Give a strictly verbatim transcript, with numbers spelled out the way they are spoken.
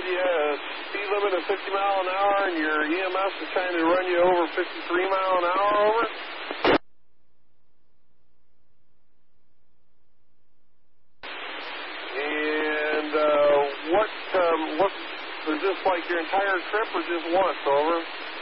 you had a speed limit of fifty mile an hour and your E M S is trying to run you over fifty-three mile an hour over? And uh, what, um, what, is this like your entire trip or just once, over?